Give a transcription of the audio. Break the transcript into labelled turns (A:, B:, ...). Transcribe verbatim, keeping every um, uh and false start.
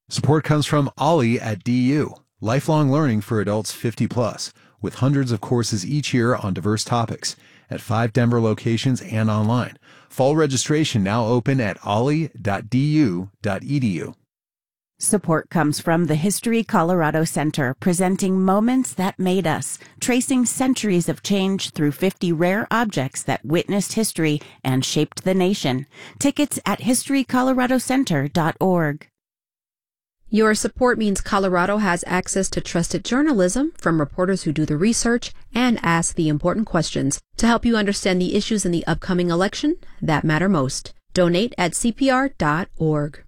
A: Support comes from Ollie at D U, lifelong learning for adults fifty plus, with hundreds of courses each year on diverse topics at five Denver locations and online. Fall registration now open at ollie dot d u dot e d u.
B: Support comes from the History Colorado Center, presenting Moments That Made Us, tracing centuries of change through fifty rare objects that witnessed history and shaped the nation. Tickets at history colorado center dot org.
C: Your support means Colorado has access to trusted journalism from reporters who do the research and ask the important questions to help you understand the issues in the upcoming election that matter most. Donate at c p r dot org.